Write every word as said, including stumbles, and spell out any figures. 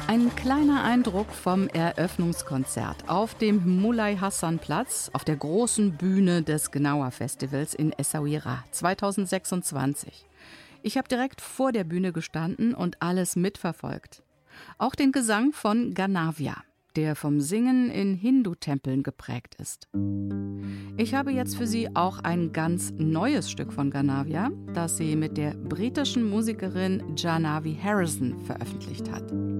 Ein kleiner Eindruck vom Eröffnungskonzert auf dem Mulay Hassan Platz auf der großen Bühne des Gnawa Festivals in Essaouira zweitausendsechsundzwanzig. Ich habe direkt vor der Bühne gestanden und alles mitverfolgt. Auch den Gesang von Ganavia, der vom Singen in Hindu-Tempeln geprägt ist. Ich habe jetzt für Sie auch ein ganz neues Stück von Ganavia, das sie mit der britischen Musikerin Janavi Harrison veröffentlicht hat.